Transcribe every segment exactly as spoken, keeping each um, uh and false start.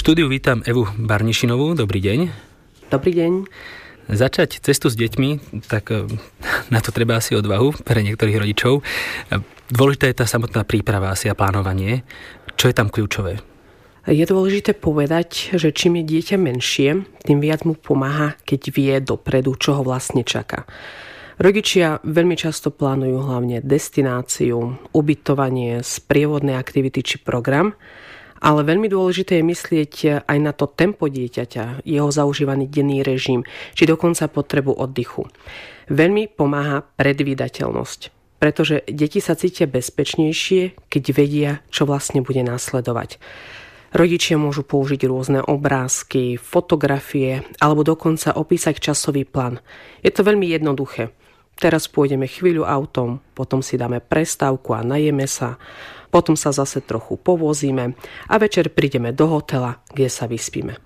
štúdiu vítam Evu Barnišinovú. Dobrý deň. Dobrý deň. Začať cestu s deťmi, tak na to treba asi odvahu pre niektorých rodičov. Dôležitá je tá samotná príprava asi a plánovanie. Čo je tam kľúčové? Je dôležité povedať, že čím je dieťa menšie, tým viac mu pomáha, keď vie dopredu, čo ho vlastne čaká. Rodičia veľmi často plánujú hlavne destináciu, ubytovanie, sprievodné aktivity či program, ale veľmi dôležité je myslieť aj na to tempo dieťaťa, jeho zaužívaný denný režim, či dokonca potrebu oddychu. Veľmi pomáha predvídateľnosť, pretože deti sa cítia bezpečnejšie, keď vedia, čo vlastne bude nasledovať. Rodičia môžu použiť rôzne obrázky, fotografie alebo dokonca opísať časový plán. Je to veľmi jednoduché. Teraz pôjdeme chvíľu autom, potom si dáme prestávku a najeme sa, potom sa zase trochu povozíme a večer prídeme do hotela, kde sa vyspíme. E,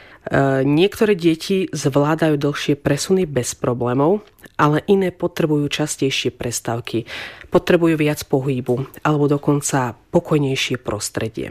niektoré deti zvládajú dlhšie presuny bez problémov, ale iné potrebujú častejšie prestávky, potrebujú viac pohybu alebo dokonca pokojnejšie prostredie.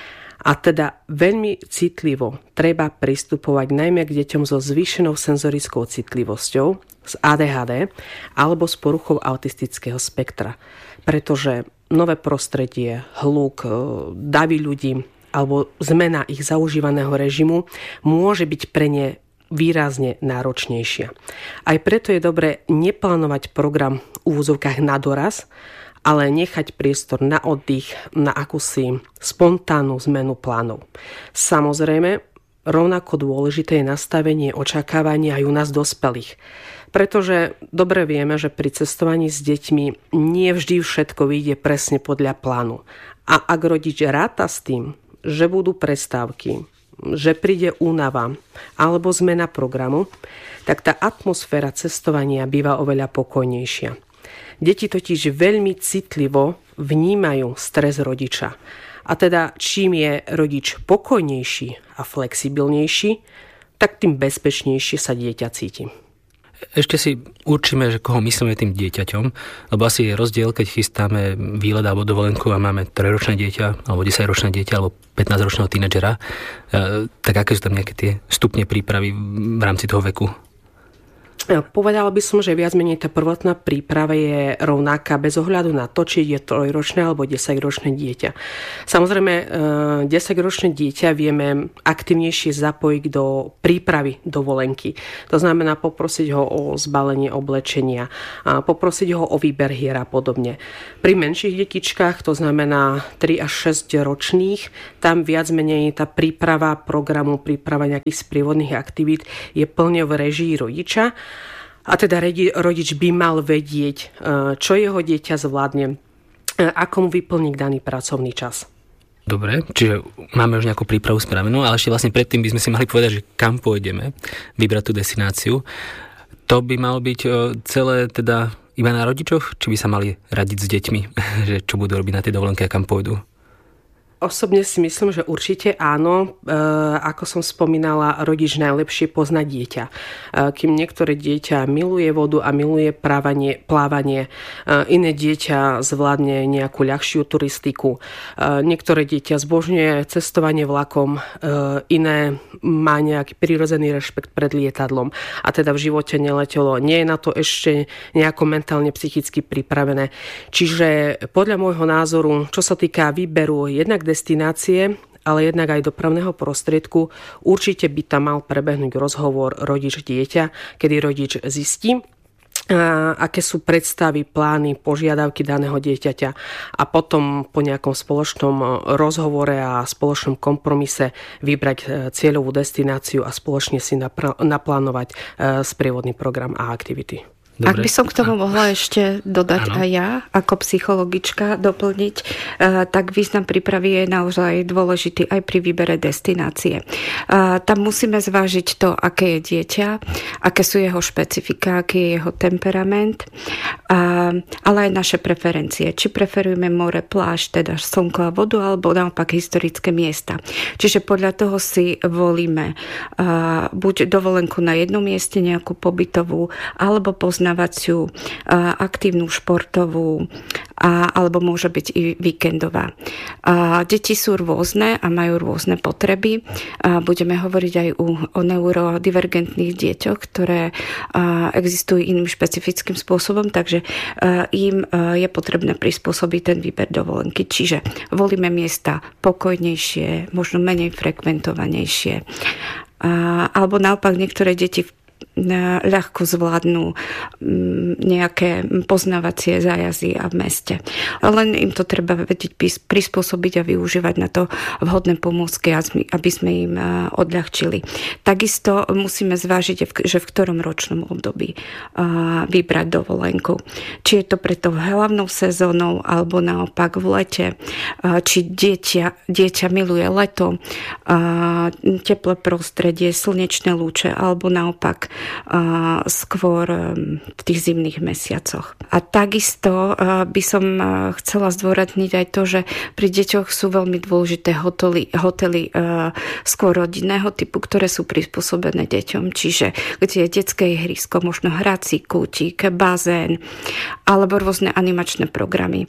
A teda veľmi citlivo treba pristupovať najmä k deťom so zvýšenou senzorickou citlivosťou, z á dé há dé alebo s poruchou autistického spektra. Pretože nové prostredie, hluk, davy ľudí alebo zmena ich zaužívaného režimu môže byť pre ne výrazne náročnejšia. Aj preto je dobré neplánovať program v úvodzovkách na doraz, ale nechať priestor na oddych, na akúsi spontánnu zmenu plánov. Samozrejme, rovnako dôležité je nastavenie očakávania aj u nás dospelých. Pretože dobre vieme, že pri cestovaní s deťmi nie vždy všetko vyjde presne podľa plánu. A ak rodič ráta s tým, že budú prestávky, že príde únava alebo zmena programu, tak tá atmosféra cestovania býva oveľa pokojnejšia. Deti totiž veľmi citlivo vnímajú stres rodiča. A teda čím je rodič pokojnejší a flexibilnejší, tak tým bezpečnejšie sa dieťa cíti. Ešte si určíme, že koho myslíme tým dieťaťom, lebo asi je rozdiel, keď chystáme výlet alebo dovolenku a máme trojročné dieťa, alebo desaťročné dieťa, alebo pätnásťročného tínedžera. E, tak aké sú tam nejaké tie stupne prípravy v rámci toho veku? Povedala by som, že viac menej tá prvotná príprava je rovnaká bez ohľadu na to, či je trojročné alebo desaťročné dieťa. Samozrejme, desaťročné dieťa vieme aktivnejšie zapojiť do prípravy dovolenky. To znamená poprosiť ho o zbalenie oblečenia, poprosiť ho o výber hier a podobne. Pri menších detičkách, to znamená tri až šesť ročných, tam viac menej tá príprava programu, príprava nejakých sprievodných aktivít je plne v režii rodiča. A teda rodič by mal vedieť, čo jeho dieťa zvládne, ako mu vyplní daný pracovný čas. Dobre, čiže máme už nejakú prípravu spravenú, ale ešte vlastne predtým by sme si mali povedať, že kam pôjdeme, vybrať tú destináciu. To by malo byť celé teda iba na rodičoch, či by sa mali radiť s deťmi, že čo budú robiť na tej dovolenke a kam pôjdu? Osobne si myslím, že určite áno. E, ako som spomínala, rodič najlepšie pozná dieťa. E, kým niektoré dieťa miluje vodu a miluje plávanie, plávanie e, iné dieťa zvládne nejakú ľahšiu turistiku. E, niektoré dieťa zbožňuje cestovanie vlakom, e, iné má nejaký prirodzený rešpekt pred lietadlom a teda v živote neletelo. Nie je na to ešte nejako mentálne, psychicky pripravené. Čiže podľa môjho názoru, čo sa týka výberu jednak destinácie, ale jednak aj dopravného prostriedku, určite by tam mal prebehnúť rozhovor rodič-dieťa, kedy rodič zistí, aké sú predstavy, plány, požiadavky daného dieťaťa a potom po nejakom spoločnom rozhovore a spoločnom kompromise vybrať cieľovú destináciu a spoločne si naplánovať sprievodný program a aktivity. Dobre. Ak by som k tomu mohla ešte dodať ano. Aj ja, ako psychologička doplniť, tak význam prípravy je naozaj dôležitý aj pri výbere destinácie. Tam musíme zvážiť to, aké je dieťa, aké sú jeho špecifika, aký je jeho temperament, ale aj naše preferencie. Či preferujeme more, pláž, teda slnko a vodu, alebo naopak historické miesta. Čiže podľa toho si volíme buď dovolenku na jednom mieste, nejakú pobytovú, alebo poznáme poznávaciu, aktívnu, športovú, a, alebo môže byť i víkendová. A deti sú rôzne a majú rôzne potreby. A budeme hovoriť aj u, o neurodivergentných deťoch, ktoré a, existujú iným špecifickým spôsobom, takže a, im a, je potrebné prispôsobiť ten výber dovolenky. Čiže volíme miesta pokojnejšie, možno menej frekventovanejšie. A, alebo naopak niektoré deti ľahko zvládnu nejaké poznávacie zájazdy a v meste. Len im to treba vedieť prispôsobiť a využívať na to vhodné pomôcky, aby sme im odľahčili. Takisto musíme zvážiť, že v ktorom ročnom období vybrať dovolenku. Či je to preto hlavnou sezónou, alebo naopak v lete. Či dieťa, dieťa miluje leto, teplé prostredie, slnečné lúče, alebo naopak skôr v tých zimných mesiacoch. A takisto by som chcela zdôrazniť aj to, že pri deťoch sú veľmi dôležité hotely, hotely skôr rodinného typu, ktoré sú prispôsobené deťom, čiže kde je detské ihrisko, možno hrací kútik, bazén alebo rôzne animačné programy.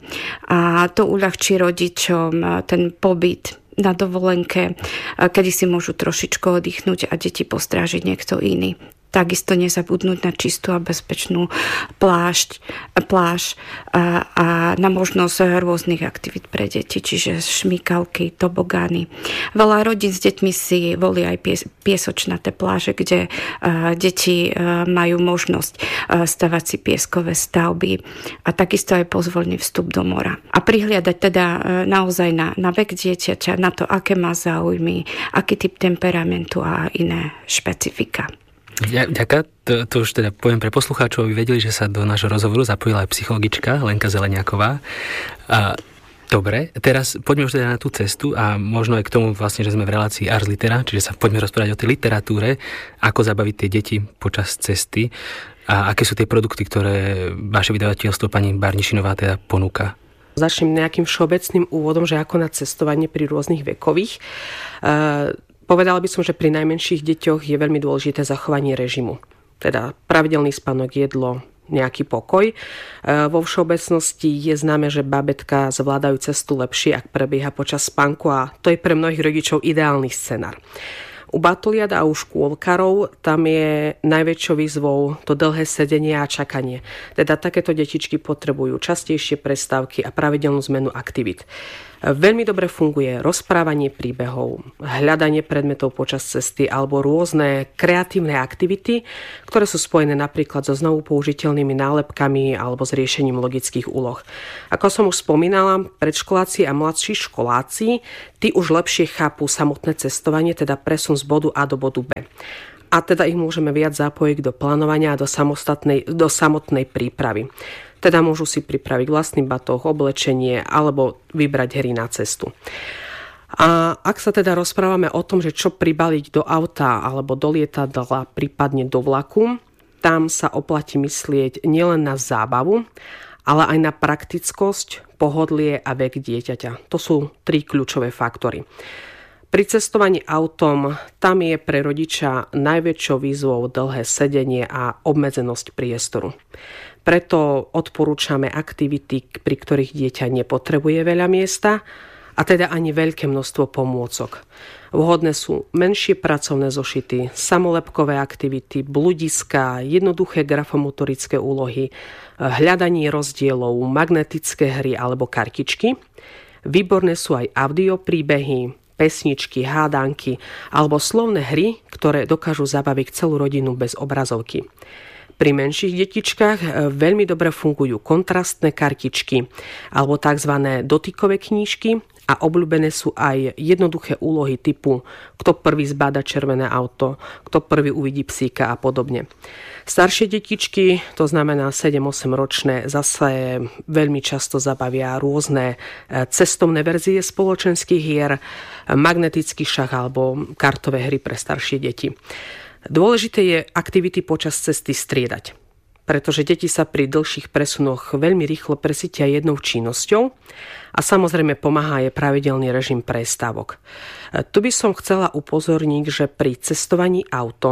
A to uľahčí rodičom ten pobyt na dovolenke, kedy si môžu trošičku oddychnúť a deti postrážiť niekto iný. Takisto nezabudnúť na čistú a bezpečnú plášť, pláž a, a na možnosť rôznych aktivít pre deti, čiže šmíkalky, tobogány. Veľa rodín s deťmi si volí aj pies, piesočnaté pláže, kde a, deti a, majú možnosť a, stavať si pieskové stavby a takisto aj pozvolný vstup do mora. A prihliadať teda a, naozaj na, na vek dieťaťa, na to, aké má záujmy, aký typ temperamentu a iné špecifika. Ďakujem. To, to už teda poviem pre poslucháčov, aby vedeli, že sa do nášho rozhovoru zapojila aj psychologička Lenka Zeleniaková. A, dobre, teraz poďme už teda na tú cestu a možno aj k tomu vlastne, že sme v relácii Ars Litera, čiže sa poďme rozprávať o tej literatúre, ako zabaviť tie deti počas cesty a aké sú tie produkty, ktoré vaše vydavateľstvo pani Barnišinová teda ponúka. Začnem nejakým všeobecným úvodom, že ako na cestovanie pri rôznych vekových. Uh, Povedala by som, že pri najmenších deťoch je veľmi dôležité zachovanie režimu. Teda pravidelný spánok, jedlo, nejaký pokoj. Vo všeobecnosti je známe, že bábätká zvládajú cestu lepšie, ak prebieha počas spánku a to je pre mnohých rodičov ideálny scenár. U batoliat a u škôlkarov tam je najväčšou výzvou to dlhé sedenie a čakanie. Teda takéto detičky potrebujú častejšie prestávky a pravidelnú zmenu aktivít. Veľmi dobre funguje rozprávanie príbehov, hľadanie predmetov počas cesty alebo rôzne kreatívne aktivity, ktoré sú spojené napríklad so znovu použiteľnými nálepkami alebo s riešením logických úloh. Ako som už spomínala, predškoláci a mladší školáci, tí už lepšie chápu samotné cestovanie, teda presun z bodu A do bodu B. A teda ich môžeme viac zapojiť do plánovania a do, samostatnej, do samotnej prípravy. Teda môžu si pripraviť vlastný batoh, oblečenie alebo vybrať hry na cestu. A ak sa teda rozprávame o tom, že čo pribaliť do auta alebo do lietadla, prípadne do vlaku, tam sa oplatí myslieť nielen na zábavu, ale aj na praktickosť, pohodlie a vek dieťaťa. To sú tri kľúčové faktory. Pri cestovaní autom tam je pre rodiča najväčšou výzvou dlhé sedenie a obmedzenosť priestoru. Preto odporúčame aktivity, pri ktorých dieťa nepotrebuje veľa miesta a teda ani veľké množstvo pomôcok. Vhodné sú menšie pracovné zošity, samolepkové aktivity, bludiska, jednoduché grafomotorické úlohy, hľadanie rozdielov, magnetické hry alebo kartičky. Výborné sú aj audiopríbehy, pesničky, hádanky alebo slovné hry, ktoré dokážu zabaviť celú rodinu bez obrazovky. Pri menších detičkách veľmi dobre fungujú kontrastné kartičky alebo tzv. Dotykové knížky a obľúbené sú aj jednoduché úlohy typu kto prvý zbáda červené auto, kto prvý uvidí psíka a podobne. Staršie detičky, to znamená sedem osem ročné, zase veľmi často zabavia rôzne cestovné verzie spoločenských hier, magnetický šach alebo kartové hry pre staršie deti. Dôležité je aktivity počas cesty striedať, pretože deti sa pri dlhších presunoch veľmi rýchlo presítia jednou činnosťou a samozrejme pomáha je pravidelný režim prestávok. Tu by som chcela upozorniť, že pri cestovaní autom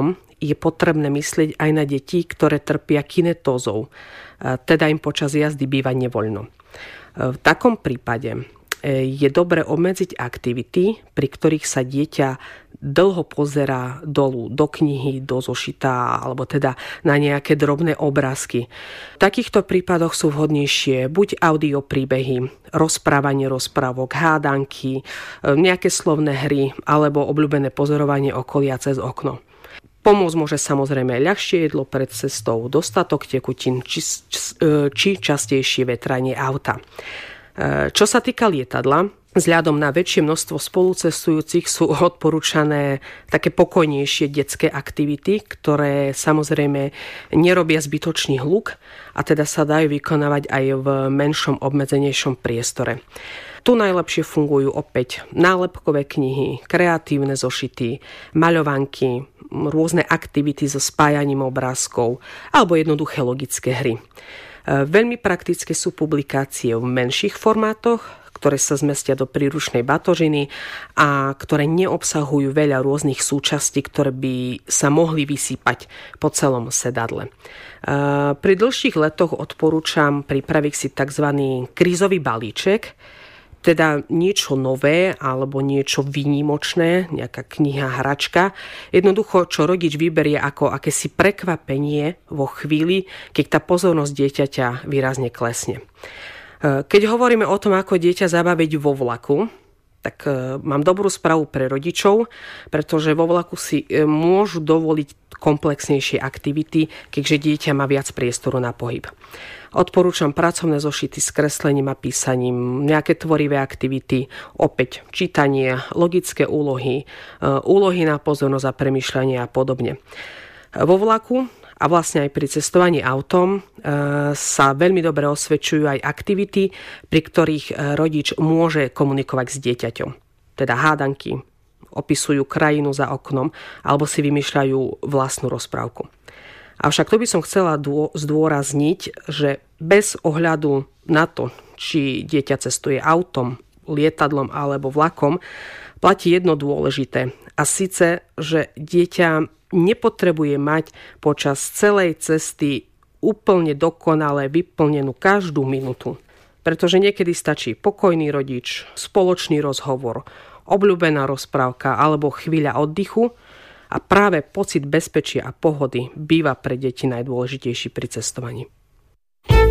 je potrebné myslieť aj na deti, ktoré trpia kinetózou, teda im počas jazdy býva nevoľno. V takom prípade je dobre obmedziť aktivity, pri ktorých sa dieťa dlho pozerá dolu do knihy, do zošita alebo teda na nejaké drobné obrázky. V takýchto prípadoch sú vhodnejšie buď audio príbehy, rozprávanie rozprávok, hádanky, nejaké slovné hry alebo obľúbené pozorovanie okolia cez okno. Pomôcť môže samozrejme ľahšie jedlo pred cestou, dostatok tekutín či, či častejšie vetranie auta. Čo sa týka lietadla, vzhľadom na väčšie množstvo spolucestujúcich sú odporúčané také pokojnejšie detské aktivity, ktoré samozrejme nerobia zbytočný hluk a teda sa dajú vykonávať aj v menšom obmedzenejšom priestore. Tu najlepšie fungujú opäť nálepkové knihy, kreatívne zošity, maľovanky, rôzne aktivity so spájaním obrázkov alebo jednoduché logické hry. Veľmi praktické sú publikácie v menších formátoch, ktoré sa zmestia do príručnej batožiny a ktoré neobsahujú veľa rôznych súčastí, ktoré by sa mohli vysypať po celom sedadle. Pri dlhších letoch odporúčam pripraviť si tzv. Krízový balíček, teda niečo nové alebo niečo výnimočné, nejaká kniha, hračka. Jednoducho, čo rodič vyberie ako akési prekvapenie vo chvíli, keď tá pozornosť dieťaťa výrazne klesne. Keď hovoríme o tom, ako dieťa zabaviť vo vlaku, tak mám dobrú správu pre rodičov, pretože vo vlaku si môžu dovoliť komplexnejšie aktivity, keďže dieťa má viac priestoru na pohyb. Odporúčam pracovné zošity s kreslením a písaním, nejaké tvorivé aktivity, opäť čítanie, logické úlohy, úlohy na pozornosť a premýšľanie a podobne. Vo vlaku a vlastne aj pri cestovaní autom sa veľmi dobre osvedčujú aj aktivity, pri ktorých rodič môže komunikovať s dieťaťom. Teda hádanky, opisujú krajinu za oknom alebo si vymýšľajú vlastnú rozprávku. Avšak to by som chcela zdôrazniť, že bez ohľadu na to, či dieťa cestuje autom, lietadlom alebo vlakom, platí jedno dôležité. A síce, že dieťa nepotrebuje mať počas celej cesty úplne dokonale vyplnenú každú minútu. Pretože niekedy stačí pokojný rodič, spoločný rozhovor, obľúbená rozprávka alebo chvíľa oddychu, a práve pocit bezpečia a pohody býva pre deti najdôležitejší pri cestovaní.